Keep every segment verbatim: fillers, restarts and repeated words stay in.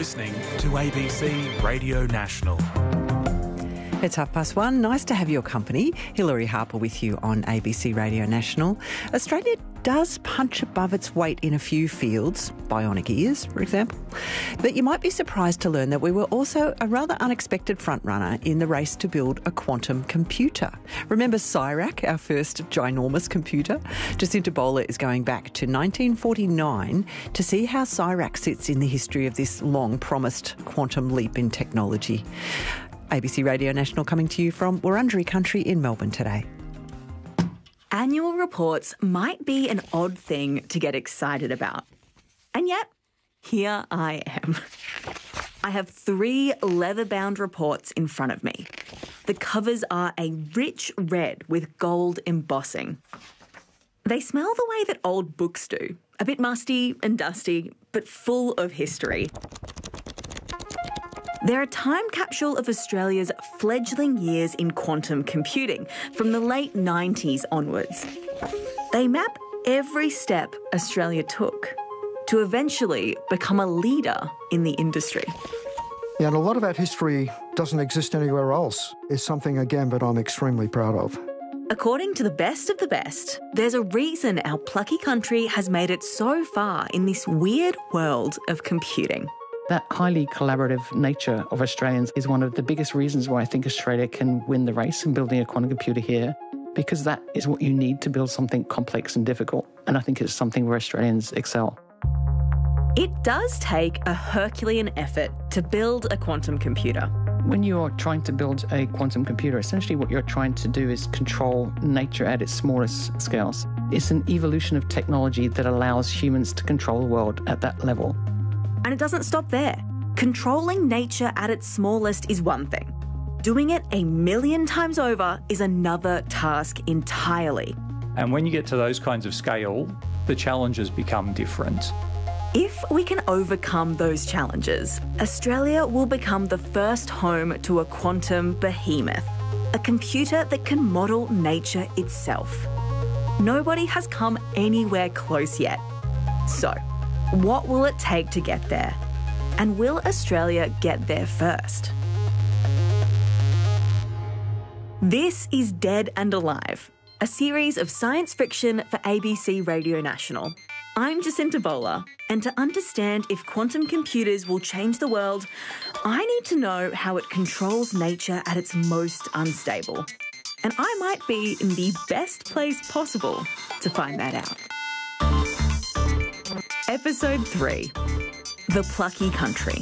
listening to A B C Radio National. It's half past one. Nice to have your company. Hilary Harper with you on A B C Radio National. Australia does punch above its weight in a few fields, bionic ears, for example. But you might be surprised to learn that we were also a rather unexpected frontrunner in the race to build a quantum computer. Remember CIRAC, our first ginormous computer? Jacinta Bowler is going back to nineteen forty-nine to see how CIRAC sits in the history of this long-promised quantum leap in technology. A B C Radio National coming to you from Wurundjeri Country in Melbourne today. Annual reports might be an odd thing to get excited about. And yet, here I am. I have three leather-bound reports in front of me. The covers are a rich red with gold embossing. They smell the way that old books do, a bit musty and dusty, but full of history. They're a time capsule of Australia's fledgling years in quantum computing from the late nineties onwards. They map every step Australia took to eventually become a leader in the industry. Yeah, and a lot of that history doesn't exist anywhere else. It's something, again, that I'm extremely proud of. According to the best of the best, there's a reason our plucky country has made it so far in this weird world of computing. That highly collaborative nature of Australians is one of the biggest reasons why I think Australia can win the race in building a quantum computer here, because that is what you need to build something complex and difficult. And I think it's something where Australians excel. It does take a Herculean effort to build a quantum computer. When you're trying to build a quantum computer, essentially what you're trying to do is control nature at its smallest scales. It's an evolution of technology that allows humans to control the world at that level. And it doesn't stop there. Controlling nature at its smallest is one thing. Doing it a million times over is another task entirely. And when you get to those kinds of scale, the challenges become different. If we can overcome those challenges, Australia will become the first home to a quantum behemoth, a computer that can model nature itself. Nobody has come anywhere close yet. So, what will it take to get there? And will Australia get there first? This is Dead and Alive, a series of science fiction for A B C Radio National. I'm Jacinta Bowler, and to understand if quantum computers will change the world, I need to know how it controls nature at its most unstable. And I might be in the best place possible to find that out. Episode three, The Plucky Country.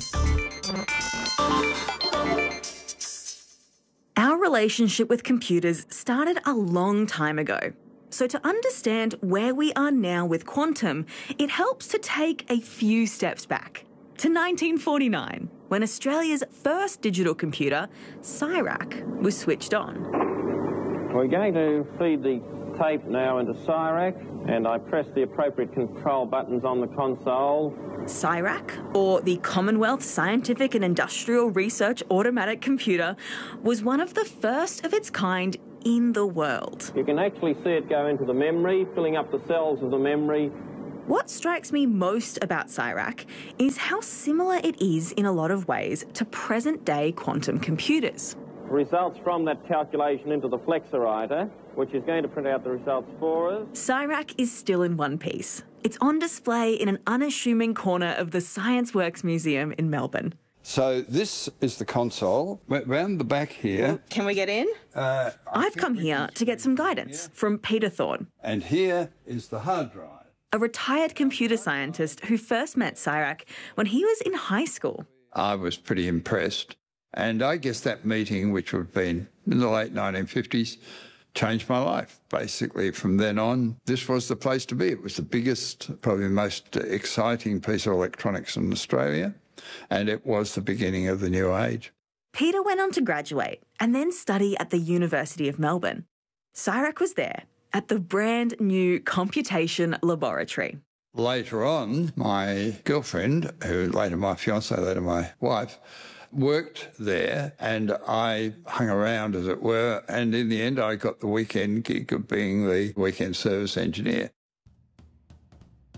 Our relationship with computers started a long time ago. So to understand where we are now with quantum, it helps to take a few steps back to nineteen forty-nine, when Australia's first digital computer, CIRAC, was switched on. We're going to feed the tape now into CIRAC, and I press the appropriate control buttons on the console. CIRAC, or the Commonwealth Scientific and Industrial Research Automatic Computer, was one of the first of its kind in the world. You can actually see it go into the memory, filling up the cells of the memory. What strikes me most about CIRAC is how similar it is in a lot of ways to present-day quantum computers. Results from that calculation into the flexorizer, which is going to print out the results for us. CIRAC is still in one piece. It's on display in an unassuming corner of the ScienceWorks Museum in Melbourne. So this is the console. Round the back here... Can we get in? Uh, I've come here to get some guidance here from Peter Thorne. And here is the hard drive. A retired computer scientist who first met CIRAC when he was in high school. I was pretty impressed. And I guess that meeting, which would have been in the late nineteen fifties, changed my life. Basically, from then on, this was the place to be. It was the biggest, probably the most exciting piece of electronics in Australia, and it was the beginning of the new age. Peter went on to graduate and then study at the University of Melbourne. CIRAC was there at the brand new Computation Laboratory. Later on, my girlfriend, who later my fiancée, later my wife, worked there, and I hung around, as it were, and in the end I got the weekend gig of being the weekend service engineer.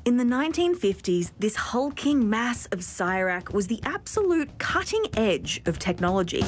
In the nineteen fifties, this hulking mass of CIRAC was the absolute cutting edge of technology.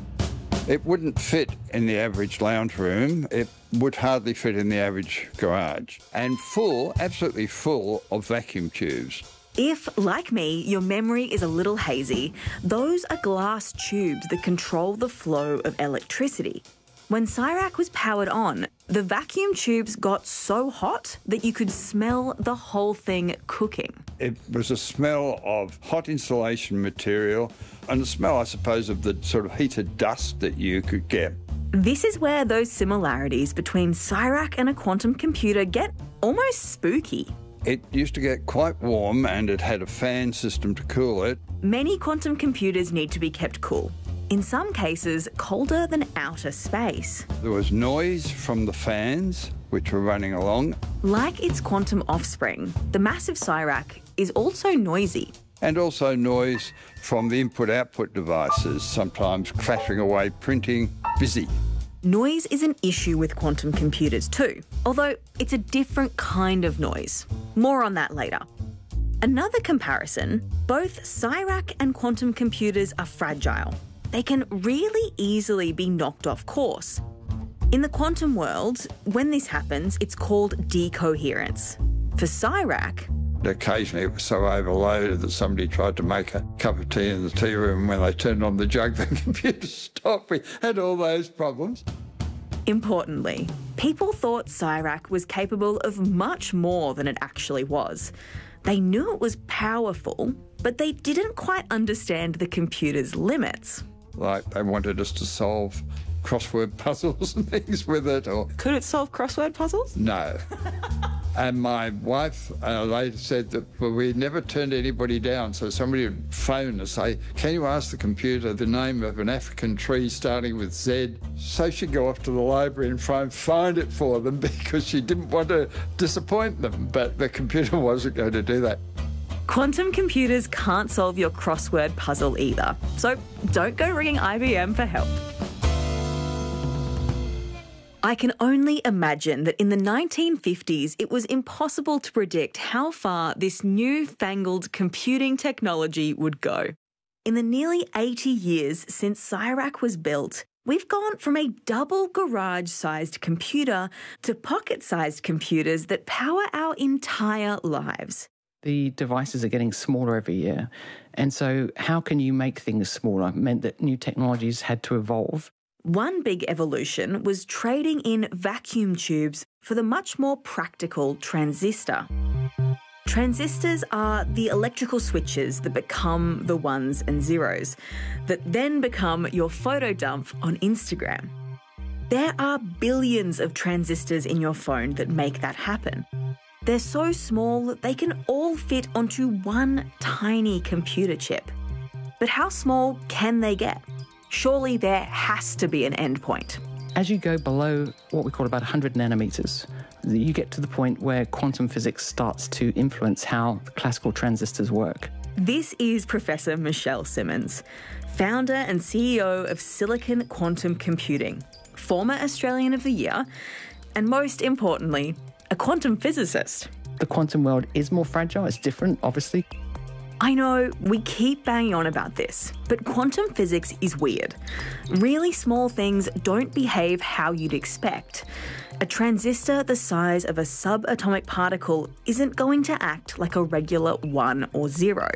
It wouldn't fit in the average lounge room. It would hardly fit in the average garage. And full, absolutely full of vacuum tubes. If, like me, your memory is a little hazy, those are glass tubes that control the flow of electricity. When CIRAC was powered on, the vacuum tubes got so hot that you could smell the whole thing cooking. It was a smell of hot insulation material and a smell, I suppose, of the sort of heated dust that you could get. This is where those similarities between CIRAC and a quantum computer get almost spooky. It used to get quite warm and it had a fan system to cool it. Many quantum computers need to be kept cool. In some cases, colder than outer space. There was noise from the fans, which were running along. Like its quantum offspring, the massive CIRAC is also noisy. And also noise from the input-output devices, sometimes clattering away, printing, busy. Noise is an issue with quantum computers too, although it's a different kind of noise. More on that later. Another comparison, both CIRAC and quantum computers are fragile. They can really easily be knocked off course. In the quantum world, when this happens, it's called decoherence. For CIRAC, occasionally it was so overloaded that somebody tried to make a cup of tea in the tea room, and when they turned on the jug, the computer stopped. We had all those problems. Importantly, people thought CIRAC was capable of much more than it actually was. They knew it was powerful, but they didn't quite understand the computer's limits. Like they wanted us to solve crossword puzzles and things with it. Or Could it solve crossword puzzles? No. And my wife uh, later said that well, we never turned anybody down, so somebody would phone and say, can you ask the computer the name of an African tree starting with Z? So she'd go off to the library and try and find it for them because she didn't want to disappoint them, but the computer wasn't going to do that. Quantum computers can't solve your crossword puzzle either, so don't go ringing I B M for help. I can only imagine that in the nineteen fifties, it was impossible to predict how far this newfangled computing technology would go. In the nearly eighty years since CIRAC was built, we've gone from a double garage-sized computer to pocket-sized computers that power our entire lives. The devices are getting smaller every year. And so how can you make things smaller? It meant that new technologies had to evolve. One big evolution was trading in vacuum tubes for the much more practical transistor. Transistors are the electrical switches that become the ones and zeros, that then become your photo dump on Instagram. There are billions of transistors in your phone that make that happen. They're so small that they can all fit onto one tiny computer chip. But how small can they get? Surely there has to be an endpoint. As you go below what we call about one hundred nanometers, you get to the point where quantum physics starts to influence how classical transistors work. This is Professor Michelle Simmons, founder and C E O of Silicon Quantum Computing, former Australian of the Year, and most importantly, a quantum physicist. The quantum world is more fragile. It's different, obviously. I know we keep banging on about this, but quantum physics is weird. Really small things don't behave how you'd expect. A transistor the size of a subatomic particle isn't going to act like a regular one or zero.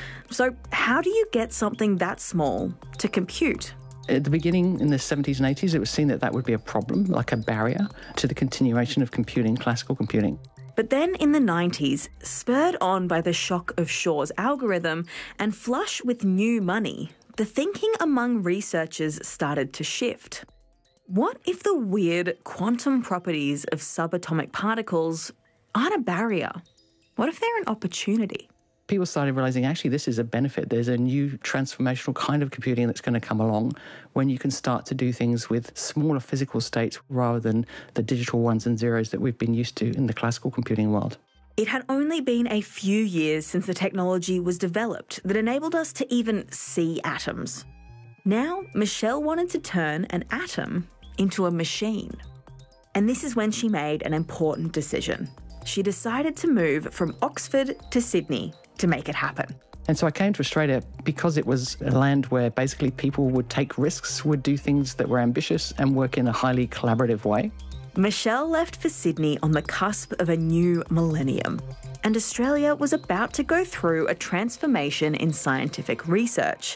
So how do you get something that small to compute? At the beginning, in the seventies and eighties, it was seen that that would be a problem, like a barrier to the continuation of computing, classical computing. But then in the nineties, spurred on by the shock of Shor's algorithm and flush with new money, the thinking among researchers started to shift. What if the weird quantum properties of subatomic particles aren't a barrier? What if they're an opportunity? People started realizing, actually, this is a benefit. There's a new transformational kind of computing that's going to come along when you can start to do things with smaller physical states rather than the digital ones and zeros that we've been used to in the classical computing world. It had only been a few years since the technology was developed that enabled us to even see atoms. Now, Michelle wanted to turn an atom into a machine. And this is when she made an important decision. she decided to move from Oxford to Sydney to make it happen. And so I came to Australia because it was a land where basically people would take risks, would do things that were ambitious and work in a highly collaborative way. Michelle left for Sydney on the cusp of a new millennium, and Australia was about to go through a transformation in scientific research.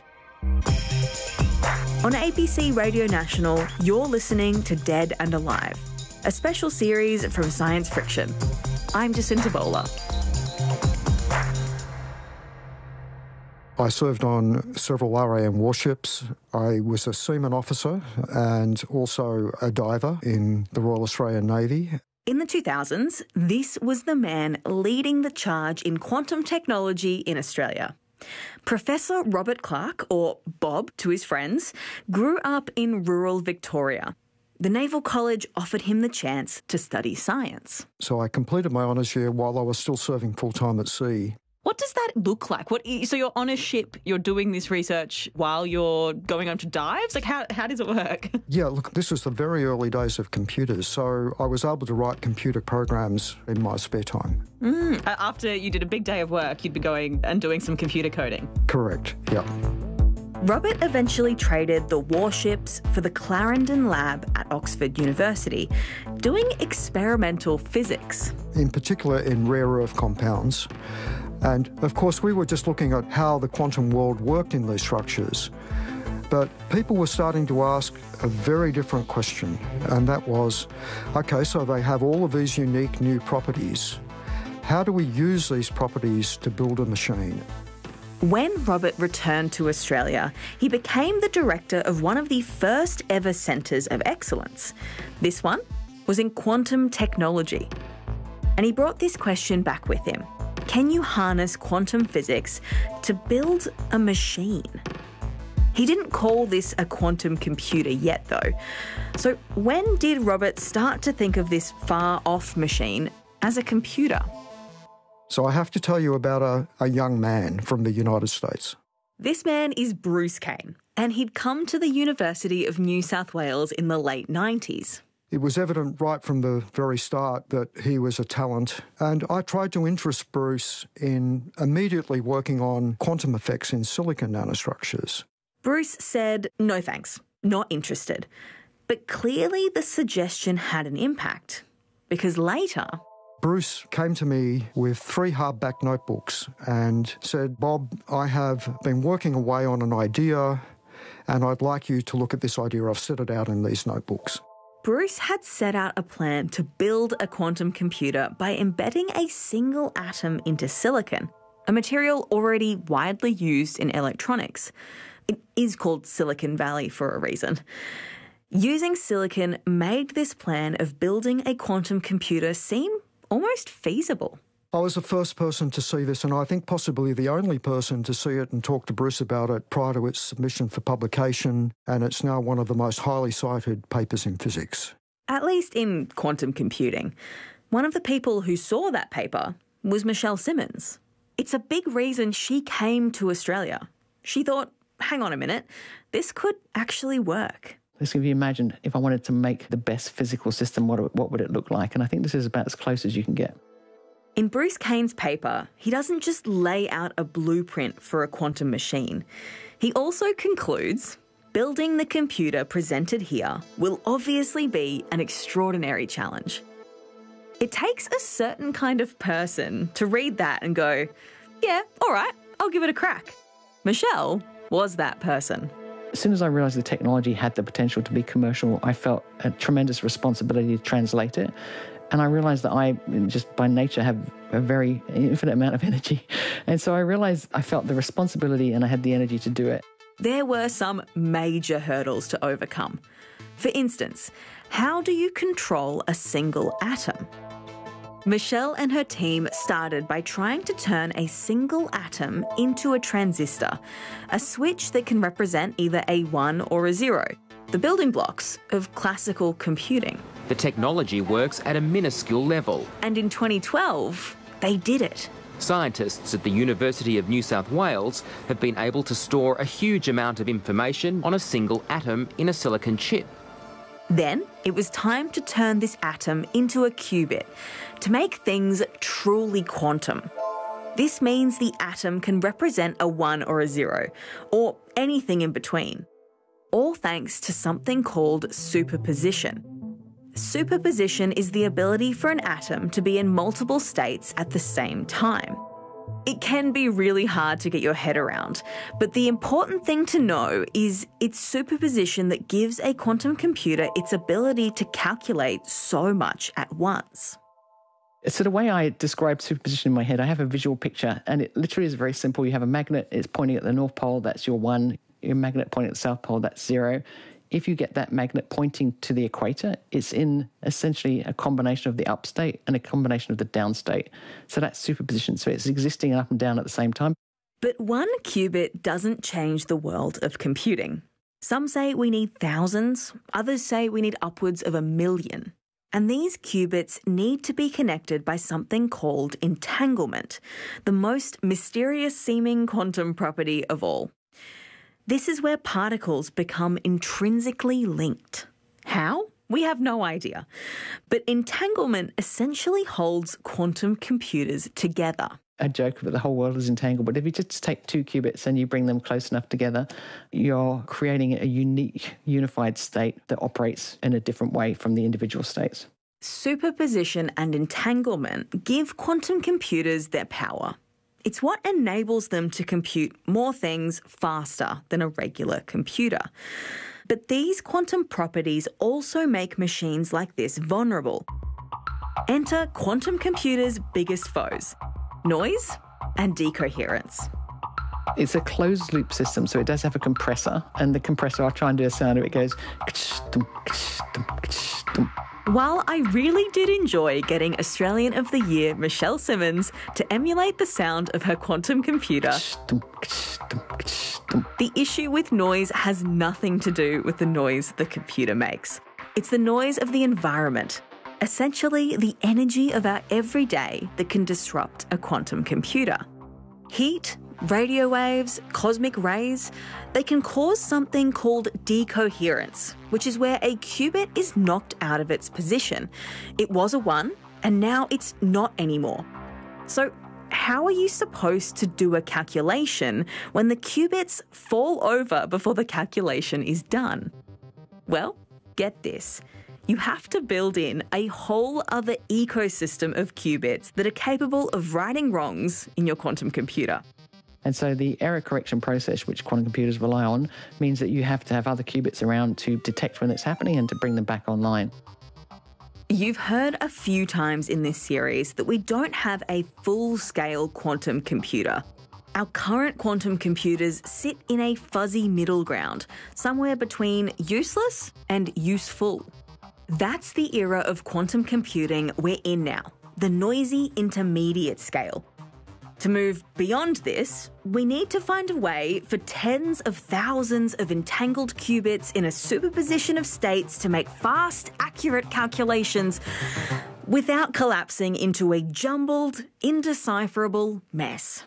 On A B C Radio National, you're listening to Dead and Alive, a special series from Science Friction. I'm Jacinta Bowler. I served on several R A M warships. I was a seaman officer and also a diver in the Royal Australian Navy. In the two thousands, this was the man leading the charge in quantum technology in Australia. Professor Robert Clark, or Bob to his friends, grew up in rural Victoria. The Naval College offered him the chance to study science. So I completed my honours year while I was still serving full-time at sea. What does that look like? What? So you're on a ship, you're doing this research while you're going on to dives? Like, how, how does it work? Yeah, look, this was the very early days of computers, so I was able to write computer programs in my spare time. Mm. After you did a big day of work, you'd be going and doing some computer coding? Correct, yeah. Robert eventually traded the warships for the Clarendon Lab at Oxford University, doing experimental physics. In particular in rare earth compounds. And of course, we were just looking at how the quantum world worked in these structures. But people were starting to ask a very different question, and that was, okay, so they have all of these unique new properties. How do we use these properties to build a machine? When Robert returned to Australia, he became the director of one of the first ever centres of excellence. This one was in quantum technology. And he brought this question back with him. Can you harness quantum physics to build a machine? He didn't call this a quantum computer yet, though. So when did Robert start to think of this far-off machine as a computer? So I have to tell you about a, a young man from the United States. This man is Bruce Kane, and he'd come to the University of New South Wales in the late nineties. It was evident right from the very start that he was a talent, and I tried to interest Bruce in immediately working on quantum effects in silicon nanostructures. Bruce said, no thanks, not interested. But clearly the suggestion had an impact, because later... Bruce came to me with three hardback notebooks and said, Bob, I have been working away on an idea, and I'd like you to look at this idea. I've set it out in these notebooks. Bruce had set out a plan to build a quantum computer by embedding a single atom into silicon, a material already widely used in electronics. It is called Silicon Valley for a reason. Using silicon made this plan of building a quantum computer seem almost feasible. I was the first person to see this, and I think possibly the only person to see it and talk to Bruce about it prior to its submission for publication, and it's now one of the most highly cited papers in physics. At least in quantum computing. One of the people who saw that paper was Michelle Simmons. It's a big reason she came to Australia. She thought, hang on a minute, this could actually work. Let's if you imagine if I wanted to make the best physical system, what, what would it look like? And I think this is about as close as you can get. In Bruce Kane's paper, he doesn't just lay out a blueprint for a quantum machine. He also concludes, building the computer presented here will obviously be an extraordinary challenge. It takes a certain kind of person to read that and go, yeah, all right, I'll give it a crack. Michelle was that person. As soon as I realised the technology had the potential to be commercial, I felt a tremendous responsibility to translate it. And I realised that I, just by nature, have a very infinite amount of energy. And so I realised I felt the responsibility and I had the energy to do it. There were some major hurdles to overcome. For instance, how do you control a single atom? Michelle and her team started by trying to turn a single atom into a transistor, a switch that can represent either a one or a zero, the building blocks of classical computing. The technology works at a minuscule level. And in twenty twelve, they did it. Scientists at the University of New South Wales have been able to store a huge amount of information on a single atom in a silicon chip. Then it was time to turn this atom into a qubit to make things truly quantum. This means the atom can represent a one or a zero, or anything in between, all thanks to something called superposition. Superposition is the ability for an atom to be in multiple states at the same time. It can be really hard to get your head around, but the important thing to know is it's superposition that gives a quantum computer its ability to calculate so much at once. So the way I describe superposition in my head, I have a visual picture, and it literally is very simple. You have a magnet, it's pointing at the North Pole, that's your one. Your magnet pointing at the South Pole, that's zero. If you get that magnet pointing to the equator, it's in essentially a combination of the up state and a combination of the down state. So that's superposition. So it's existing up and down at the same time. But one qubit doesn't change the world of computing. Some say we need thousands, others say we need upwards of a million. And these qubits need to be connected by something called entanglement, the most mysterious-seeming quantum property of all. This is where particles become intrinsically linked. How? We have no idea. But entanglement essentially holds quantum computers together. I joke that the whole world is entangled, but if you just take two qubits and you bring them close enough together, you're creating a unique, unified state that operates in a different way from the individual states. Superposition and entanglement give quantum computers their power. It's what enables them to compute more things faster than a regular computer. But these quantum properties also make machines like this vulnerable. Enter quantum computers' biggest foes: noise and decoherence. It's a closed-loop system, so it does have a compressor, and the compressor, I'll try and do a sound of it, goes... While I really did enjoy getting Australian of the Year Michelle Simmons to emulate the sound of her quantum computer, the issue with noise has nothing to do with the noise the computer makes. It's the noise of the environment, essentially the energy of our everyday that can disrupt a quantum computer. Heat, radio waves, cosmic rays, they can cause something called decoherence, which is where a qubit is knocked out of its position. It was a one, and now it's not anymore. So how are you supposed to do a calculation when the qubits fall over before the calculation is done? Well, get this. You have to build in a whole other ecosystem of qubits that are capable of righting wrongs in your quantum computer. And so the error correction process, which quantum computers rely on, means that you have to have other qubits around to detect when it's happening and to bring them back online. You've heard a few times in this series that we don't have a full-scale quantum computer. Our current quantum computers sit in a fuzzy middle ground, somewhere between useless and useful. That's the era of quantum computing we're in now, the noisy intermediate scale. To move beyond this, we need to find a way for tens of thousands of entangled qubits in a superposition of states to make fast, accurate calculations without collapsing into a jumbled, indecipherable mess.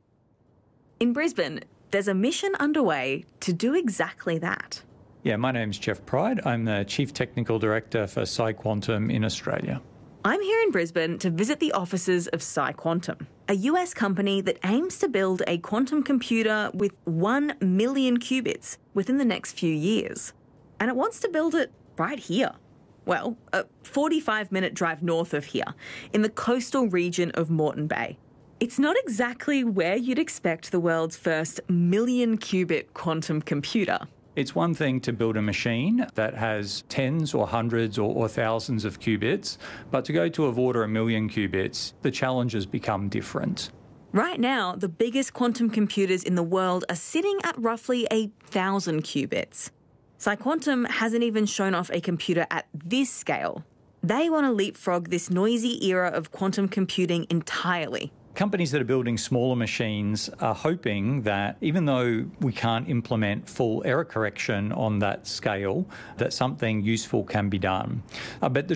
In Brisbane, there's a mission underway to do exactly that. Yeah, my name's Jeff Pride. I'm the Chief Technical Director for PsiQuantum in Australia. I'm here in Brisbane to visit the offices of PsiQuantum, a U S company that aims to build a quantum computer with one million qubits within the next few years. And it wants to build it right here. Well, a forty-five minute drive north of here, in the coastal region of Moreton Bay. It's not exactly where you'd expect the world's first million qubit quantum computer. It's one thing to build a machine that has tens or hundreds or, or thousands of qubits, but to go to a order a million qubits, the challenges become different. Right now, the biggest quantum computers in the world are sitting at roughly a thousand qubits. PsiQuantum hasn't even shown off a computer at this scale. They want to leapfrog this noisy era of quantum computing entirely. Companies that are building smaller machines are hoping that even though we can't implement full error correction on that scale, that something useful can be done. Uh, but the